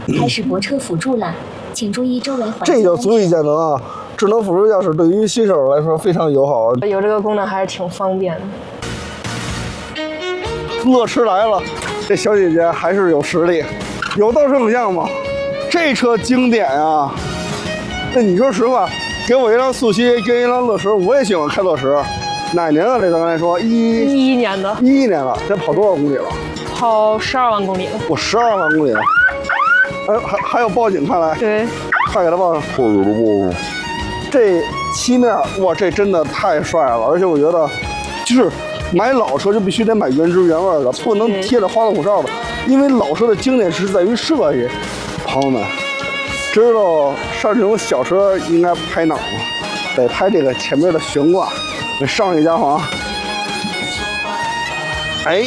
开始泊车辅助了，请注意周围环境。 这就足以见得啊，智能辅助驾驶对于新手来说非常友好。 有这个功能还是挺方便的。 乐驰来了，这小姐姐还是有实力，有倒摄像吗？这车经典啊！那你说实话，给我一辆速七跟一辆乐驰，我也喜欢开乐驰。哪年的？这咱刚才说 11年的。 11年了，这跑多少公里了？ 跑12万公里了。 我12万公里了。哎，还有报警，看来。 对。 快给他报上。快给他报上。这漆面，哇，这真的太帅了！而且我觉得，就是买老车就必须得买原汁原味的，不能贴着花里胡哨的，因为老车的经典是在于设计。朋友们，知道上这种小车应该拍哪儿吗？得拍这个前面的悬挂。上一家伙，哎，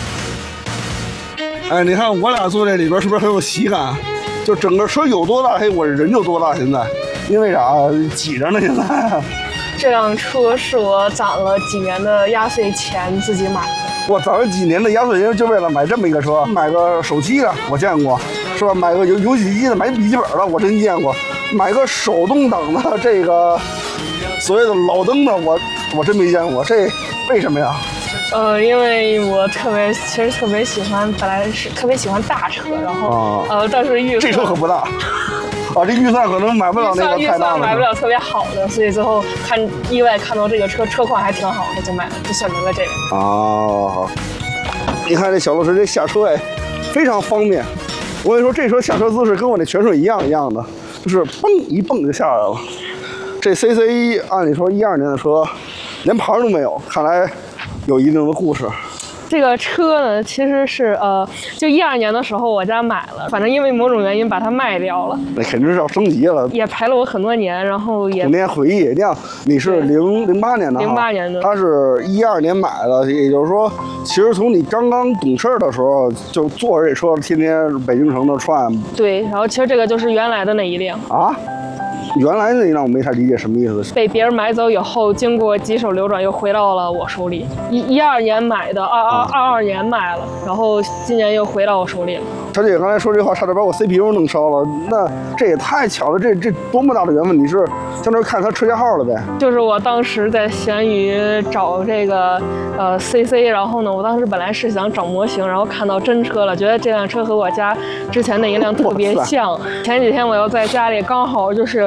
你看我俩坐这里边是不是很有喜感？就整个车有多大，我人就多大。现在，因为啥？挤着呢。现在， 这辆车是我攒了几年的压岁钱自己买的。 我攒了几年的压岁钱就为了买这么一个车，买个手机的我见过，是吧？买个游戏机的，买笔记本的我真见过，买个手动挡的这个所谓的老登的我真没见过，这为什么呀？ 因为我其实特别喜欢，本来是特别喜欢大车，然后但是预算这车可不大，这预算可能买不了那个太大的， 买不了特别好的，所以最后意外看到这个车况还挺好的，就买了，就选择了这个。 好，你看这小乐驰这下车非常方便。我跟你说，这车下车姿势跟我那泉水一样的，就是蹦一蹦就下来了。这 CC1按理说12年的车，连牌都没有，看来有一定的故事。 这个车呢，其实是就12年的时候我家买了，反正因为某种原因把它卖掉了。 那肯定是要升级了，也陪了我很多年，然后也童年回忆。你是08年的 ，08年的， 他是12年买的，也就是说，其实从你刚刚懂事的时候就坐着这车，天天北京城的串。 对，然后其实这个就是原来的那一辆啊。原来那一辆我没太理解什么意思， 被别人买走以后，经过几手流转又回到了我手里。12年买的，22年卖了，然后今年又回到我手里了。 小姐刚才说这话，差点把我 CPU 弄烧了。那这也太巧了，这多么大的缘分！你是在那看他车架号了呗？ 就是我当时在闲鱼找这个CC， 然后呢，我当时本来是想找模型，然后看到真车了，觉得这辆车和我家之前那一辆特别像。前几天我又在家里刚好就是